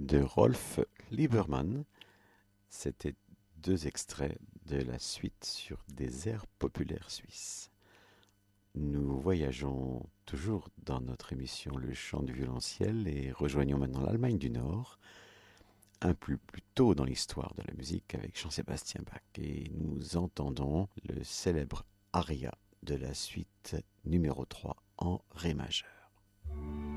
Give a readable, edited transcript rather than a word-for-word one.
de Rolf Liebermann. C'était deux extraits de la suite sur des airs populaires suisses. Nous voyageons toujours dans notre émission Le Chant du violonciel et rejoignons maintenant l'Allemagne du Nord, un peu plus tôt dans l'histoire de la musique avec Jean-Sébastien Bach. Et nous entendons le célèbre aria de la suite numéro 3 en Ré majeur.